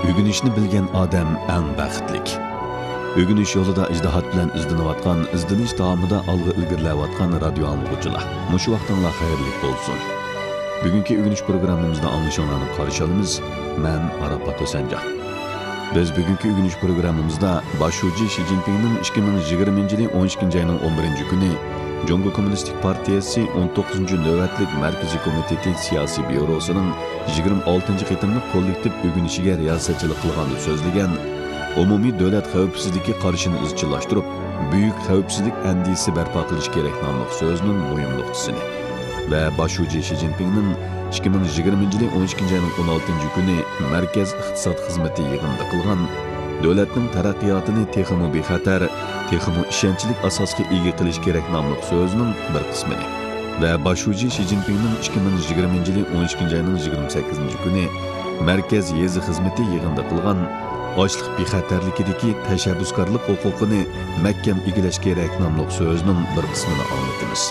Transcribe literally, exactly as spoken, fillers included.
Ögünüşni bilgen odam eng baxtlik. Ögünüş yo'lida ijtihod bilan izlanayotgan, izlanish davomida olg'a ilgarilayotgan radio anglag'uvchilar. Mushu vaqtinglar xayrli bo'lsin. Bugungi ögünüş programmamizda anglashinglarni qarshi olamiz. Men Arafat O'sanjon. Biz bugungi ögünüş programmamizda Başuji Xi Jinpingning ikki ming yigirmanchi yil o'n ikkinchi oyning o'n birinchi kuni Jongo Kommunistik Partiyasi o'n to'qqizinchi navbatlik Markaziy komiteti siyosiy byurosining yigirma oltinchi qitimli kollektiv ögünüşiga riyosatchilik qilganda so'zlagan umumiy davlat xavfsizligi qarshini izchillashtirib, buyuk xavfsizlik andisi barpo qilish kerak nomli so'zning muhim nuqtasini va Başuji Xi Jinpingning ikki ming yigirmanchi yil o'n ikkinchi oyning o'n oltinchi kuni Markaz iqtisod xizmati yig'inida qilgan davlatning taraqqiyotini texmo bexatar, texmo ishonchlik asosga ega qilish kerak nomli so'zning bir qismini va Başuji Xi Jinpingning ikki ming yigirmanchi yil o'n ikkinchi oyning yigirma sakkizinchi kuni Markaz yezi xizmati yig'inida qilgan ochliq bexatarlikidagi tashabbuskorlik huquqini mahkam egilash kerak nomli so'zning bir qismini anglatamiz.